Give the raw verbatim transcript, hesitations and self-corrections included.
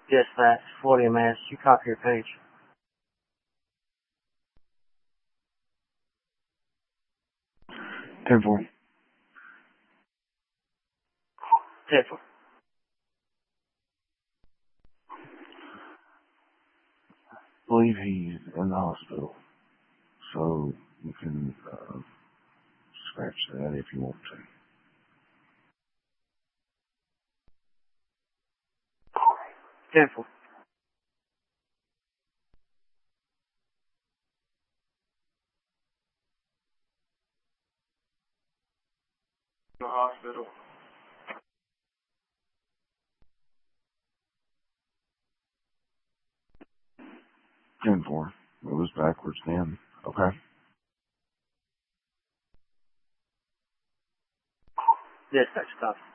Dispatch, forty M S, you copy your page. ten four. ten four. I believe he's in the hospital, so you can uh, scratch that if you want to. ten four. The hospital. ten four. It was backwards then. Okay. Dispatch, copy.